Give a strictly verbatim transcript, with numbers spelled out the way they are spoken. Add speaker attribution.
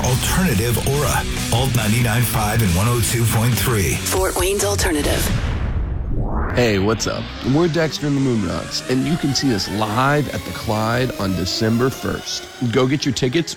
Speaker 1: Alternative Aura. Alt ninety-nine point five and one oh two point three.
Speaker 2: Fort Wayne's Alternative.
Speaker 3: Hey, what's up? We're Dexter and the Moonrods, and you can see us live at the Clyde on December first. Go get your tickets